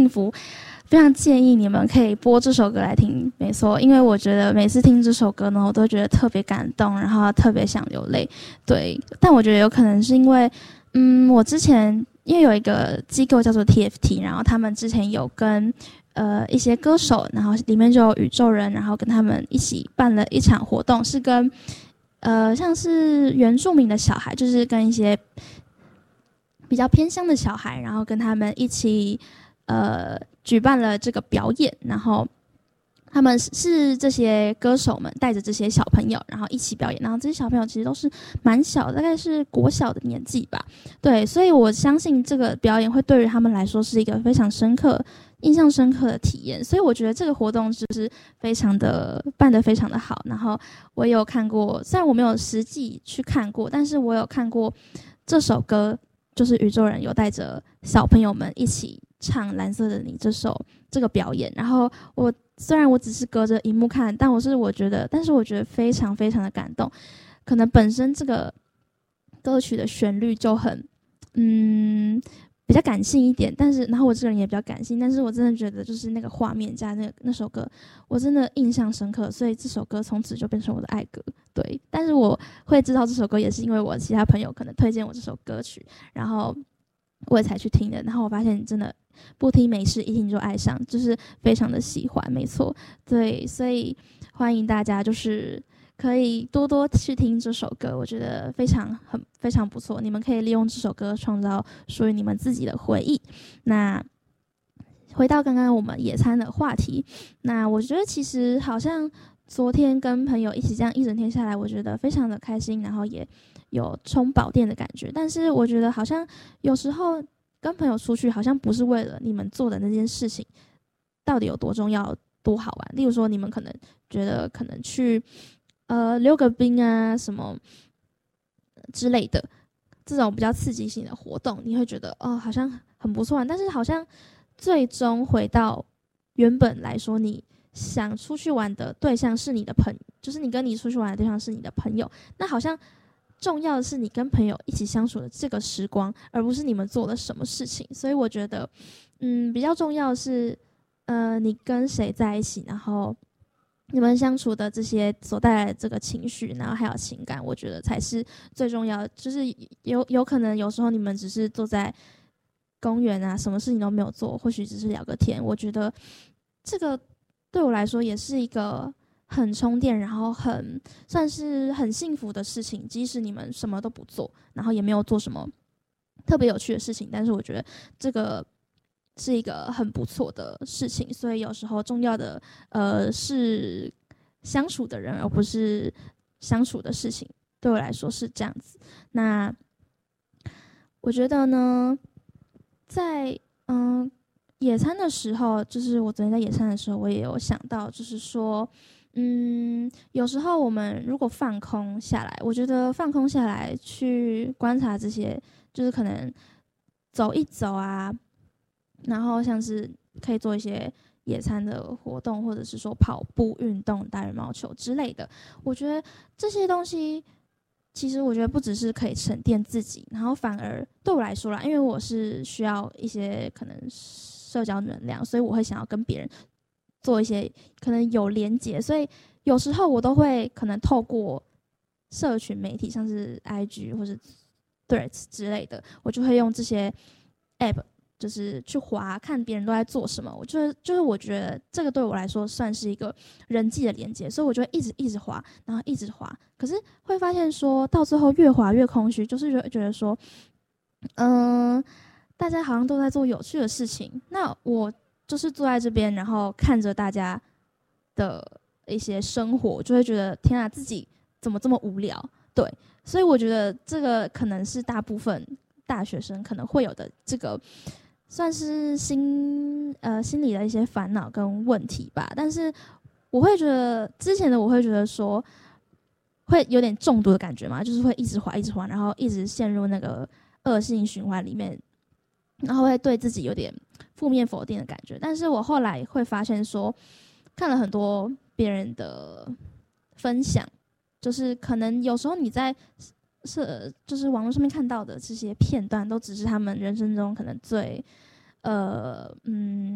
幸福，非常建议你们可以播这首歌来听。没错，因为我觉得每次听这首歌呢，我都觉得特别感动，然后特别想流泪。对，但我觉得有可能是因为，我之前因为有一个机构叫做 TFT， 然后他们之前有跟一些歌手，然后里面就有宇宙人，然后跟他们一起办了一场活动，是跟像是原住民的小孩，就是跟一些比较偏乡的小孩，然后跟他们一起举办了这个表演，然后他们是这些歌手们带着这些小朋友，然后一起表演，然后这些小朋友其实都是蛮小，大概是国小的年纪吧。对，所以我相信这个表演会对于他们来说是一个非常印象深刻的体验，所以我觉得这个活动就是办得非常的好。然后我也有看过，虽然我没有实际去看过，但是我有看过这首歌，就是宇宙人有带着小朋友们一起唱《蓝色的你》这个表演。然后虽然我只是隔着荧幕看，但我觉得非常非常的感动。可能本身这个歌曲的旋律就很比较感性一点，然后我这个人也比较感性，但是我真的觉得就是那个画面加那首歌，我真的印象深刻，所以这首歌从此就变成我的爱歌。对，但是我会知道这首歌也是因为我其他朋友可能推荐我这首歌曲，然后我也才去听的。然后我发现真的不听没事，一听就爱上，就是非常的喜欢，没错。对，所以欢迎大家就是可以多多去听这首歌，我觉得非常不错。你们可以利用这首歌创造属于你们自己的回忆。那回到刚刚我们野餐的话题，那我觉得其实好像昨天跟朋友一起这样一整天下来，我觉得非常的开心，然后也有充饱电的感觉。但是我觉得好像有时候跟朋友出去，好像不是为了你们做的那件事情到底有多重要、多好玩。例如说，你们可能觉得可能去溜个冰啊什么之类的，这种比较刺激性的活动，你会觉得好像很不错，但是好像最终回到原本来说，你想出去玩的对象是你的就是你跟你出去玩的对象是你的朋友，那好像重要的是你跟朋友一起相处的这个时光，而不是你们做了什么事情。所以我觉得比较重要的是你跟谁在一起，然后你们相处的这些所带来的这个情绪，然后还有情感，我觉得才是最重要的。就是有可能有时候你们只是坐在公园啊，什么事情都没有做，或许只是聊个天。我觉得这个对我来说也是一个很充电，然后算是很幸福的事情。即使你们什么都不做，然后也没有做什么特别有趣的事情，但是我觉得这个是一个很不错的事情。所以有时候重要的是相处的人，而不是相处的事情。对我来说是这样子。那我觉得呢，在野餐的时候，就是我昨天在野餐的时候，我也有想到，就是说，有时候我们如果放空下来，我觉得放空下来去观察这些，就是可能走一走啊，然后像是可以做一些野餐的活动，或者是说跑步运动、打羽毛球之类的。我觉得这些东西，其实我觉得不只是可以沉淀自己，然后反而对我来说啦，因为我是需要一些可能社交能量，所以我会想要跟别人做一些可能有连结，所以有时候我都会可能透过社群媒体，像是 IG 或是 Threads 之类的，我就会用这些 App。就是去滑看别人都在做什么，就是我觉得这个对我来说算是一个人际的连接，所以我就会一直滑，然后一直滑。可是会发现说到最后越滑越空虚，就是觉得说，大家好像都在做有趣的事情，那我就是坐在这边，然后看着大家的一些生活，我就会觉得天啊，自己怎么这么无聊？对，所以我觉得这个可能是大部分大学生可能会有的这个。算是心理的一些烦恼跟问题吧，但是我会觉得之前的我会觉得说会有点中毒的感觉嘛，就是会一直滑一直滑，然后一直陷入那个恶性循环里面，然后会对自己有点负面否定的感觉。但是我后来会发现说，看了很多别人的分享，就是可能有时候你在就是网络上面看到的这些片段，都只是他们人生中可能最